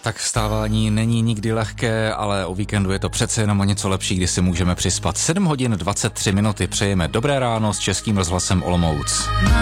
Tak vstávání není nikdy lehké, ale o víkendu je to přece jenom o něco lepší, kdy si můžeme přispat. 7 hodin 23 minuty. Přejeme dobré ráno s Českým rozhlasem Olomouc.